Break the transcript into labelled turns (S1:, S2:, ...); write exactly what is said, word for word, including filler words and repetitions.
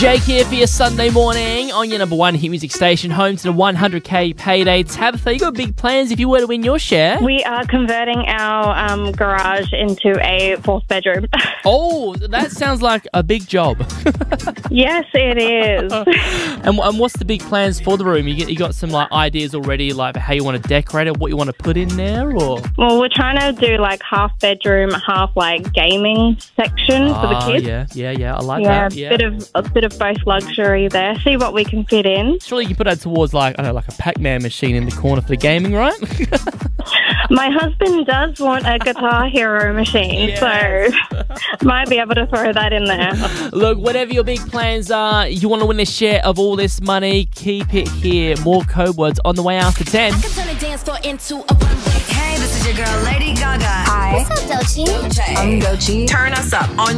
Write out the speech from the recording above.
S1: Jake here for your Sunday morning on your number one hit music station, home to the one hundred K payday. Tabitha, you got big plans if you were to win your share?
S2: We are converting our um, garage into a fourth bedroom.
S1: Oh, that sounds like a big job.
S2: Yes, it is.
S1: and, and what's the big plans for the room? You, get, you got some like ideas already, like how you want to decorate it, what you want to put in there, or?
S2: Well, we're trying to do like half bedroom, half like gaming section
S1: oh,
S2: for the kids.
S1: Yeah, yeah, yeah. I like
S2: yeah,
S1: that. Yeah,
S2: bit of a bit of both luxury there. See what we can fit in.
S1: Surely you can put that towards like I don't know, like a Pac-Man machine in the corner for the gaming, right?
S2: My husband does want a Guitar Hero machine, yes. So might be able to throw that in there.
S1: Look, whatever your big plans are, you want to win a share of all this money, keep it here. More code words on the way after ten.
S3: I can turn a dance floor into a runway. Hey, this is your girl, Lady Gaga.
S4: Hi.
S3: What's up, Doechii?
S4: I'm Doechii.
S5: Turn us up on